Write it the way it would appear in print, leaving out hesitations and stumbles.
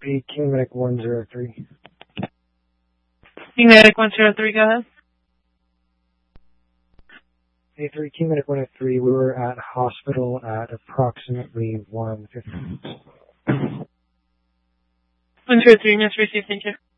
A3, King Medic 103. King Medic 103, go ahead. A3, King Medic 103, we were at hospital at approximately 1:50. 103, yes, received, thank you.